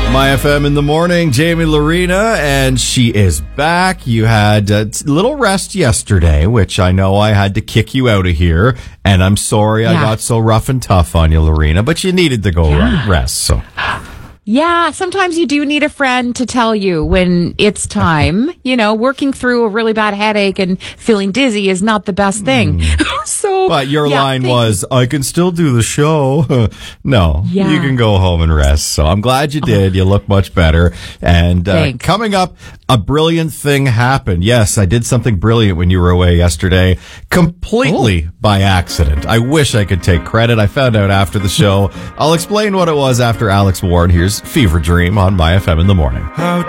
My FM in the morning, Jamie Lorena, and she is back. You had a little rest yesterday, which I know I had to kick you out of here, and I'm sorry I got so rough and tough on you, Lorena, but you needed to go rest, so... Yeah, sometimes you do need a friend to tell you when it's time. You know, working through a really bad headache and feeling dizzy is not the best thing. But your line was, I can still do the show. No, you can go home and rest. So I'm glad you did. You look much better. And coming up, a brilliant thing happened. Yes, I did something brilliant when you were away yesterday, completely by accident. I wish I could take credit. I found out after the show. I'll explain what it was after Alex Warren. Here's Fever Dream on My FM in the morning. How